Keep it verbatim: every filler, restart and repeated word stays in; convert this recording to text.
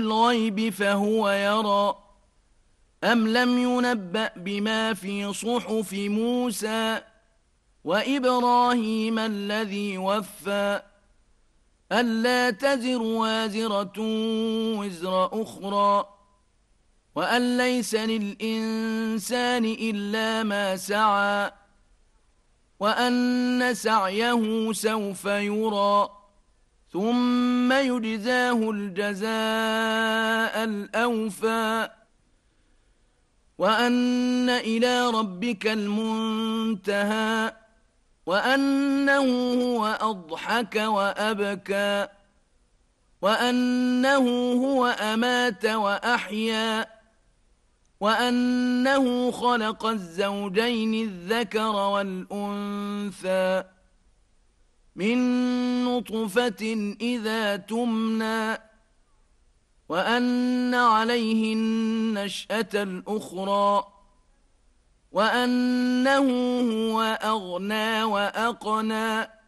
الغيب فهو يرى أم لم ينبأ بما في صحف موسى وإبراهيم الذي وفى ألا تزر وازرة وزر أخرى وأن ليس للإنسان إلا ما سعى وأن سعيه سوف يرى ثم يجزاه الجزاء الأوفى وأن إلى ربك المنتهى وأنه هو أضحك وأبكى وأنه هو أمات وأحيا وأنه خلق الزوجين الذكر والأنثى من نطفة إذا تمنى وأن عليه النشأة الأخرى وأنه هو أغنى وأقنى